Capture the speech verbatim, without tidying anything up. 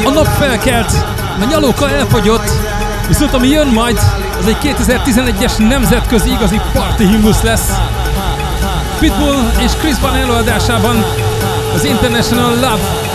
A nap felkelt, a nyalóka elfogyott, viszont ami jön majd, az egy kétezer-tizenegyes nemzetközi igazi party himnusz lesz. Pitbull és Chris Brown előadásában az International Love